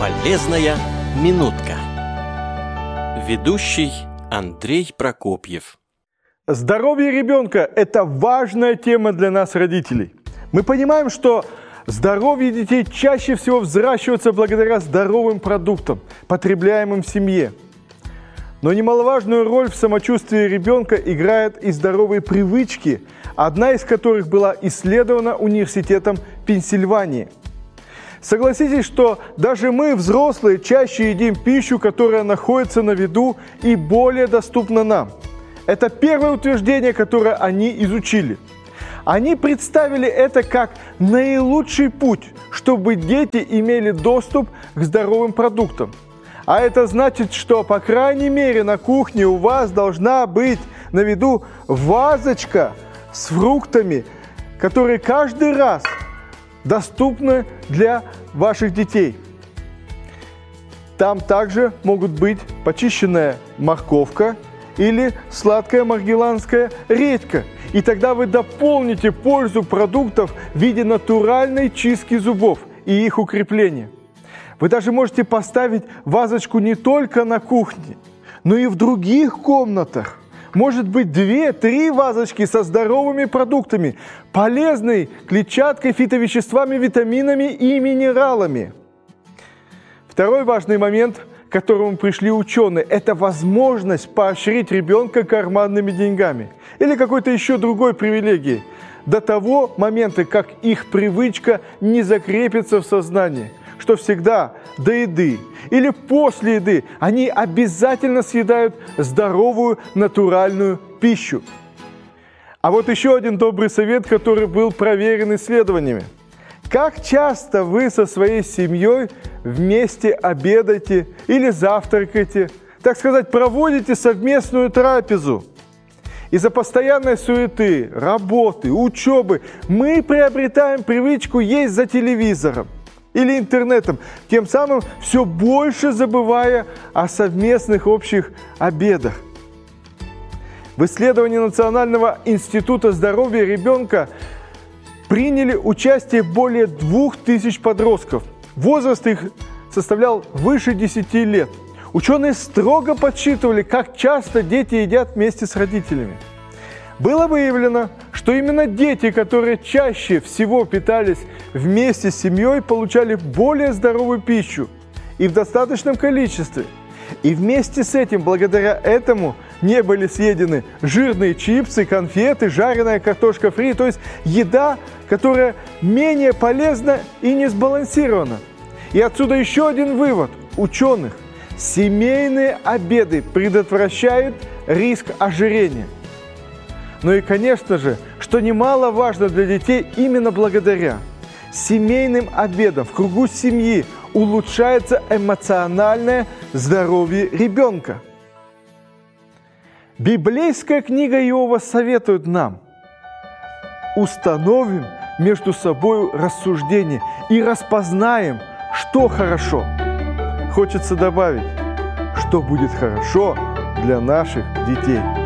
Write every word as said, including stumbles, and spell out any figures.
Полезная минутка. Ведущий Андрей Прокопьев. Здоровье ребенка – это важная тема для нас, родителей. Мы понимаем, что здоровье детей чаще всего взращивается благодаря здоровым продуктам, потребляемым в семье. Но немаловажную роль в самочувствии ребенка играют и здоровые привычки, одна из которых была исследована Университетом Пенсильвании. Согласитесь, что даже мы, взрослые, чаще едим пищу, которая находится на виду и более доступна нам. Это первое утверждение, которое они изучили. Они представили это как наилучший путь, чтобы дети имели доступ к здоровым продуктам. А это значит, что, по крайней мере, на кухне у вас должна быть на виду вазочка с фруктами, которые каждый раз доступны для ваших детей. Там также могут быть почищенная морковка или сладкая маргеланская редька. И тогда вы дополните пользу продуктов в виде натуральной чистки зубов и их укрепления. Вы даже можете поставить вазочку не только на кухне, но и в других комнатах. Может быть, две-три вазочки со здоровыми продуктами, полезной клетчаткой, фитовеществами, витаминами и минералами. Второй важный момент, к которому пришли ученые, это возможность поощрить ребенка карманными деньгами или какой-то еще другой привилегией до того момента, как их привычка не закрепится в сознании, что всегда до еды или после еды они обязательно съедают здоровую натуральную пищу. А вот еще один добрый совет, который был проверен исследованиями. Как часто вы со своей семьей вместе обедаете или завтракаете, так сказать, проводите совместную трапезу? Из-за постоянной суеты, работы, учебы мы приобретаем привычку есть за телевизором или интернетом, тем самым все больше забывая о совместных общих обедах. В исследовании Национального института здоровья ребенка приняли участие более двух тысяч подростков. Возраст их составлял выше десяти лет. Ученые строго подсчитывали, как часто дети едят вместе с родителями. Было выявлено, что именно дети, которые чаще всего питались вместе с семьей, получали более здоровую пищу и в достаточном количестве. И вместе с этим, благодаря этому, не были съедены жирные чипсы, конфеты, жареная картошка фри, то есть еда, которая менее полезна и не сбалансирована. И отсюда еще один вывод ученых. Семейные обеды предотвращают риск ожирения. Ну и, конечно же, что немаловажно для детей, именно благодаря семейным обедам в кругу семьи улучшается эмоциональное здоровье ребенка. Библейская книга Иова советует нам: установим между собой рассуждение и распознаем, что хорошо. Хочется добавить, что будет хорошо для наших детей.